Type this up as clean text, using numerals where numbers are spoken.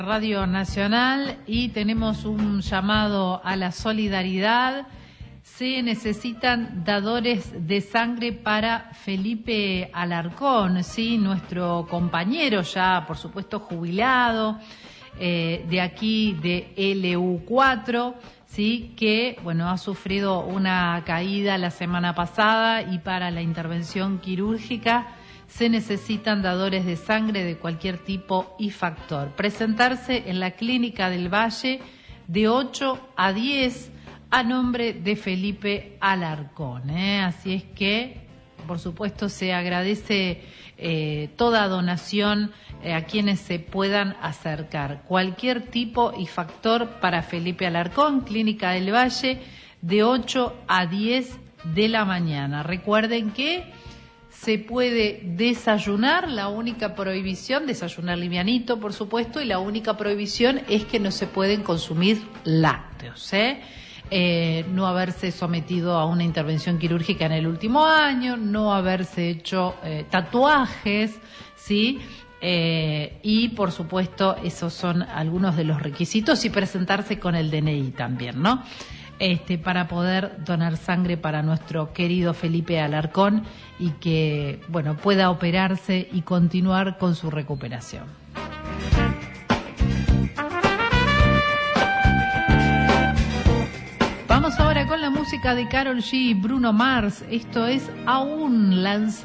Radio Nacional y tenemos un llamado a la solidaridad. Se necesitan dadores de sangre para Felipe Alarcón, ¿sí? Nuestro compañero ya, por supuesto, jubilado de aquí de LU4, ¿sí? Que, bueno, ha sufrido una caída la semana pasada y para la intervención quirúrgica se necesitan dadores de sangre de cualquier tipo y factor. Presentarse en la Clínica del Valle de 8 a 10 a nombre de Felipe Alarcón. Así es que, por supuesto, se agradece toda donación a quienes se puedan acercar. Cualquier tipo y factor para Felipe Alarcón, Clínica del Valle, de 8 a 10 de la mañana. Recuerden que se puede desayunar, la única prohibición, desayunar livianito, por supuesto, y la única prohibición es que no se pueden consumir lácteos, no haberse sometido a una intervención quirúrgica en el último año, no haberse hecho tatuajes, ¿sí? Y, por supuesto, esos son algunos de los requisitos y presentarse con el DNI también, ¿no? Para poder donar sangre para nuestro querido Felipe Alarcón y que, bueno, pueda operarse y continuar con su recuperación. Vamos ahora con la música de Karol G y Bruno Mars. Esto es Aún lanzado.